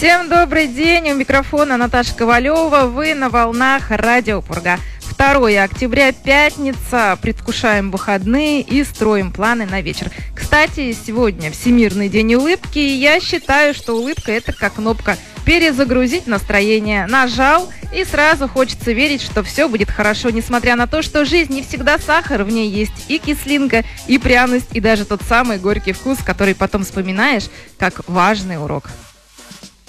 Всем добрый день, у микрофона Наташа Ковалева, вы на волнах Радио Пурга. 2 октября, пятница, предвкушаем выходные и строим планы на вечер. Кстати, сегодня Всемирный день улыбки, и я считаю, что улыбка – это как кнопка перезагрузить настроение. Нажал, и сразу хочется верить, что все будет хорошо, несмотря на то, что жизнь не всегда сахар, в ней есть и кислинка, и пряность, и даже тот самый горький вкус, который потом вспоминаешь как важный урок.